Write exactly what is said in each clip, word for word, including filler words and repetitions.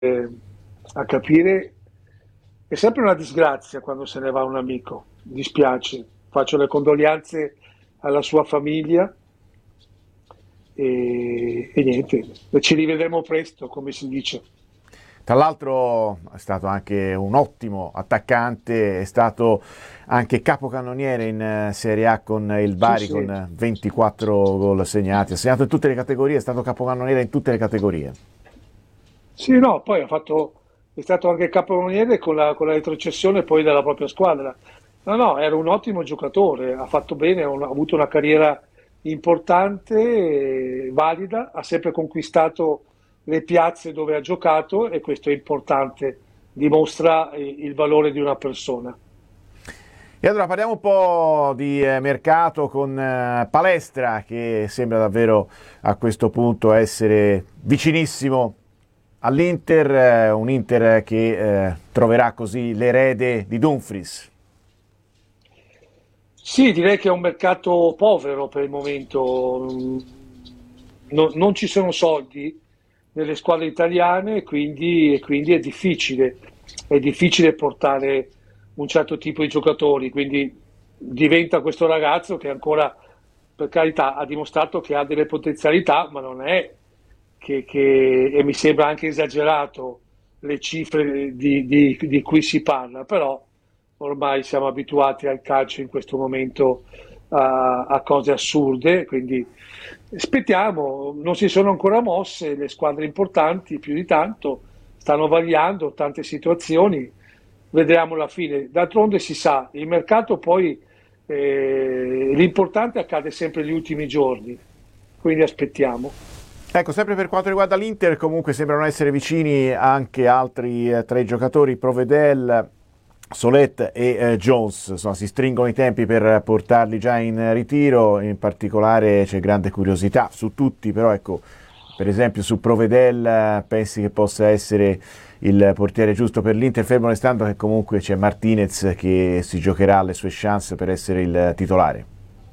eh, a capire. È sempre una disgrazia quando se ne va un amico, dispiace. Faccio le condoglianze alla sua famiglia e, e niente, ci rivedremo presto, come si dice. Tra l'altro è stato anche un ottimo attaccante, è stato anche capocannoniere in Serie A con il Sì, Bari sì. con ventiquattro gol segnati, ha segnato in tutte le categorie, è stato capocannoniere in tutte le categorie. Sì, no, poi ha fatto, è stato anche capocannoniere con la, con la retrocessione poi della propria squadra. No, no, era un ottimo giocatore, ha fatto bene, ha un- ha avuto una carriera importante, eh, valida, ha sempre conquistato le piazze dove ha giocato e questo è importante, dimostra eh, il valore di una persona. E allora parliamo un po' di eh, mercato con eh, Palestra che sembra davvero a questo punto essere vicinissimo all'Inter, eh, un Inter che eh, troverà così l'erede di Dumfries. Sì, direi che è un mercato povero per il momento. Mm, no- non ci sono soldi nelle squadre italiane e quindi, e quindi è difficile. È difficile portare un certo tipo di giocatori. Quindi diventa questo ragazzo che ancora, per carità, ha dimostrato che ha delle potenzialità, ma non è che, che- e mi sembra anche esagerato le cifre di, di- di cui si parla, però ormai siamo abituati al calcio in questo momento a, a cose assurde, quindi aspettiamo, non si sono ancora mosse le squadre importanti più di tanto, stanno vagliando tante situazioni, vedremo la fine. D'altronde si sa, il mercato poi eh, l'importante accade sempre negli ultimi giorni, quindi aspettiamo. Ecco, sempre per quanto riguarda l'Inter, comunque sembrano essere vicini anche altri eh, tre giocatori, Provedel, Solet e eh, Jones. Insomma, si stringono i tempi per portarli già in ritiro, in particolare c'è grande curiosità su tutti, però ecco, per esempio su Provedel eh, pensi che possa essere il portiere giusto per l'Inter, fermo restando che comunque c'è Martinez che si giocherà le sue chance per essere il titolare.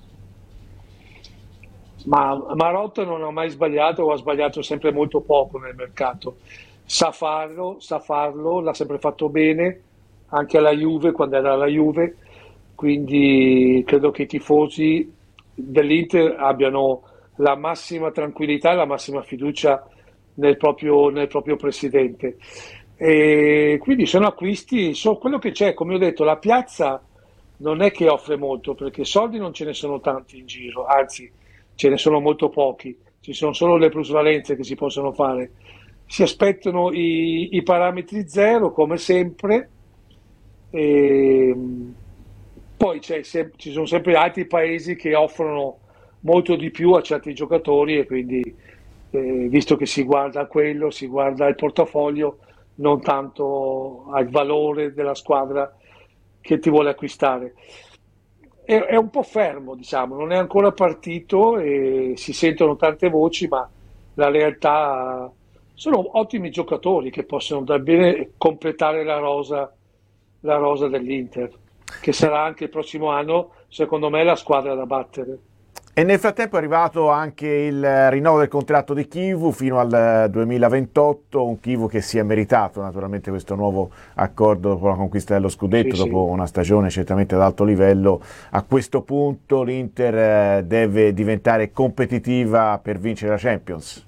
Ma Marotta non ha mai sbagliato o ha sbagliato sempre molto poco nel mercato. Sa farlo, sa farlo, l'ha sempre fatto bene, anche alla Juve, quando era alla Juve, quindi credo che i tifosi dell'Inter abbiano la massima tranquillità e la massima fiducia nel proprio, nel proprio presidente. E quindi sono acquisti, so quello che c'è, come ho detto, la piazza non è che offre molto, perché soldi non ce ne sono tanti in giro, anzi ce ne sono molto pochi, ci sono solo le plusvalenze che si possono fare. Si aspettano i, i parametri zero, come sempre, e poi c'è sem- ci sono sempre altri paesi che offrono molto di più a certi giocatori e quindi, eh, visto che si guarda a quello, si guarda il portafoglio, non tanto al valore della squadra che ti vuole acquistare. È, è un po' fermo, diciamo, non è ancora partito e si sentono tante voci, ma la realtà sono ottimi giocatori che possono da bene completare la rosa, la rosa dell'Inter, che sarà anche il prossimo anno, secondo me, la squadra da battere. E nel frattempo è arrivato anche il rinnovo del contratto di Chivu fino al duemilaventotto, un Chivu che si è meritato naturalmente questo nuovo accordo dopo la conquista dello Sì, scudetto, dopo sì. una stagione certamente ad alto livello. A questo punto l'Inter eh, deve diventare competitiva per vincere la Champions.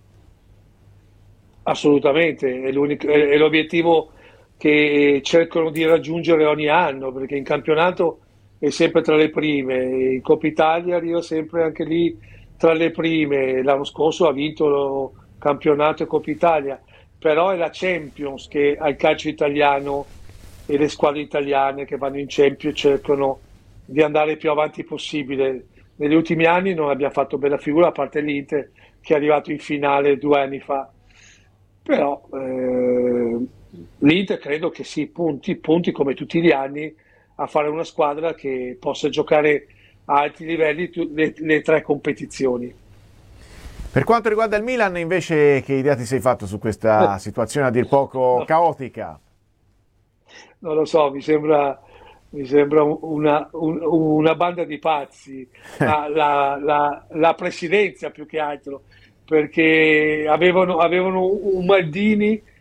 Assolutamente, è l'unico- è- è l'obiettivo che cercano di raggiungere ogni anno, perché in campionato è sempre tra le prime, in Coppa Italia arriva sempre anche lì tra le prime, l'anno scorso ha vinto campionato e Coppa Italia, però è la Champions che al calcio italiano e le squadre italiane che vanno in Champions cercano di andare il più avanti possibile. Negli ultimi anni non abbiamo fatto bella figura, a parte l'Inter che è arrivato in finale due anni fa. Però eh, l'Inter credo che si punti, punti come tutti gli anni a fare una squadra che possa giocare a alti livelli tu- le, le tre competizioni. Per quanto riguarda il Milan, invece, che idea ti sei fatto su questa situazione a dir poco No, caotica? non lo so, mi sembra, mi sembra una, un- una banda di pazzi, ma la, la- la presidenza più che altro, perché avevano, avevano un Maldini